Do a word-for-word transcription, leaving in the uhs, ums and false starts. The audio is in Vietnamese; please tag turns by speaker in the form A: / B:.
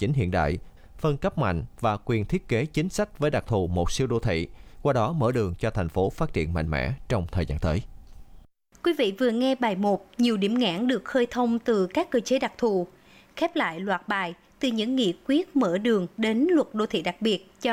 A: chính hiện đại, phân cấp mạnh và quyền thiết kế chính sách với đặc thù một siêu đô thị, qua đó mở đường cho thành phố phát triển mạnh mẽ trong thời gian tới.
B: Quý vị vừa nghe bài một, nhiều điểm nghẽn được khơi thông từ các cơ chế đặc thù. Khép lại loạt bài từ những nghị quyết mở đường đến luật đô thị đặc biệt cho